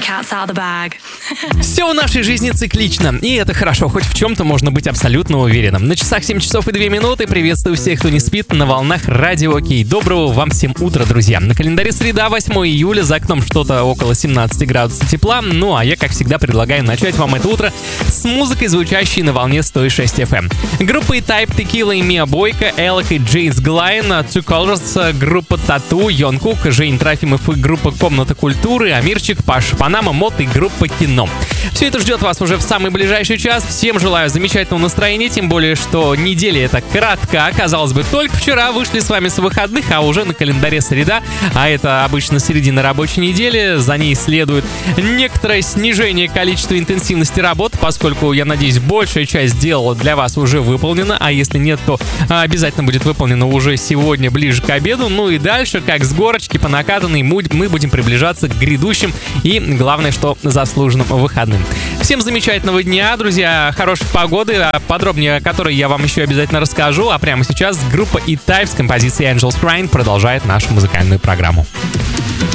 cat's out of the bag. Все в нашей жизни циклично, и это хорошо, хоть в чем-то можно быть абсолютно уверенным. На часах 7 часов и 2 минуты. Приветствую всех, кто не спит, на волнах Радио Окей. Доброго вам всем утра, друзья. На календаре среда, 8 июля, за окном что-то около 17 градусов тепла. Ну, а я, как всегда, предлагаю начать вам это утро с музыкой, звучащей на волне 106 FM. Группа E-Type, Текила и Мия Бойко, Элок и Джейс Глайн, Two Colors, группа Тату, Йон Кук, Жень Трофимов и группа Комната культуры, Амирчик, Паша Панама, Мод и группа Кино. Все это ждет вас уже в самый ближайший час. Всем желаю замечательного настроения, тем более, что неделя эта коротка. Казалось бы, только вчера вышли с вами с выходных, а уже на календаре среда, а это обычно середина рабочей недели. За ней следует некоторое снижение количества интенсивности работы, поскольку, я надеюсь, большая часть дела для вас уже выполнена, а если нет, то обязательно будет выполнено уже сегодня ближе к обеду. Ну и дальше, как с горочки по накатанной, мы будем приближаться к грядущим и, главное, что заслуженным выходным. Всем замечательного дня, друзья, хорошей погоды, подробнее о которой я вам еще обязательно расскажу. А прямо сейчас группа E-Type с композицией Angels Crying продолжает нашу музыкальную программу.